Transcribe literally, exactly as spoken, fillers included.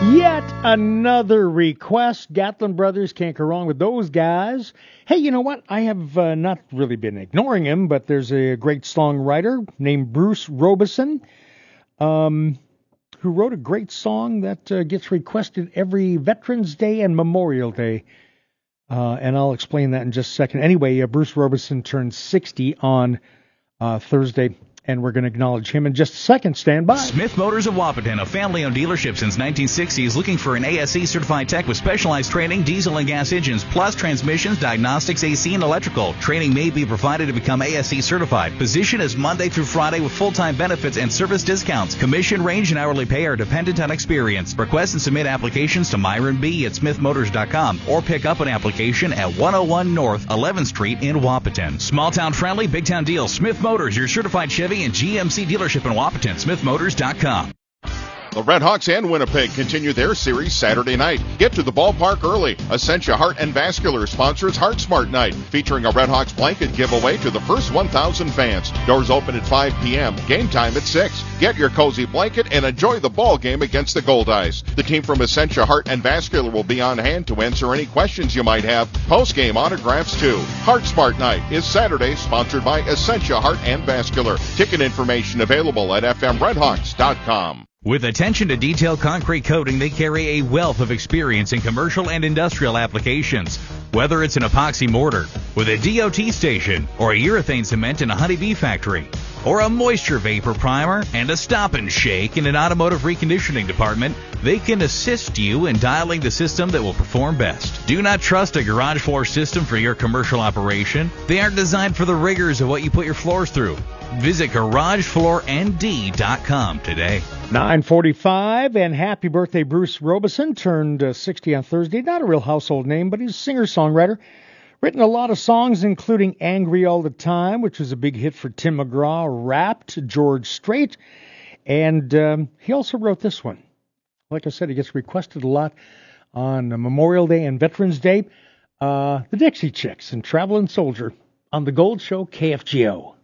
Yet another request. Gatlin Brothers, can't go wrong with those guys. Hey, you know what? I have uh, not really been ignoring him, but there's a great songwriter named Bruce Robeson, um, who wrote a great song that uh, gets requested every Veterans Day and Memorial Day. Uh, and I'll explain that in just a second. Anyway, uh, Bruce Robeson turned sixty on uh, Thursday. And we're going to acknowledge him in just a second. Stand by. Smith Motors of Wahpeton, a family-owned dealership since nineteen sixty, is looking for an A S E-certified tech with specialized training, diesel and gas engines, plus transmissions, diagnostics, A C, and electrical. Training may be provided to become A S E-certified. Position is Monday through Friday with full-time benefits and service discounts. Commission range and hourly pay are dependent on experience. Request and submit applications to Myron B. at smith motors dot com or pick up an application at one oh one North eleventh Street in Wahpeton. Small-town friendly, big-town deals. Smith Motors, your certified Chevy and G M C dealership in Wahpeton, smith motors dot com. The Redhawks and Winnipeg continue their series Saturday night. Get to the ballpark early. Essentia Heart and Vascular sponsors Heart Smart Night, featuring a Redhawks blanket giveaway to the first one thousand fans. Doors open at five p.m. Game time at six. Get your cozy blanket and enjoy the ball game against the Goldeyes. The team from Essentia Heart and Vascular will be on hand to answer any questions you might have. Post-game autographs too. Heart Smart Night is Saturday, sponsored by Essentia Heart and Vascular. Ticket information available at f m redhawks dot com. With attention to detail concrete coating, they carry a wealth of experience in commercial and industrial applications. Whether it's an epoxy mortar with a D O T station, or a urethane cement in a honeybee factory, or a moisture vapor primer and a stop and shake in an automotive reconditioning department, they can assist you in dialing the system that will perform best. Do not trust a garage floor system for your commercial operation. They aren't designed for the rigors of what you put your floors through. Visit garage floor n d dot com today. nine forty-five, and happy birthday, Bruce Robeson. Turned uh, sixty on Thursday. Not a real household name, but he's a singer-songwriter. Written a lot of songs, including Angry All the Time, which was a big hit for Tim McGraw, Wrapped, George Strait, and um, he also wrote this one. Like I said, he gets requested a lot on Memorial Day and Veterans Day. Uh, the Dixie Chicks and Traveling Soldier on The Gold Show, K F G O.